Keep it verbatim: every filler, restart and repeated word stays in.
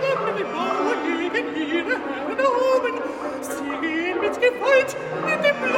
die Mauer gegen ihre Herren erhoben. Sie gehen mit Gewalt in dem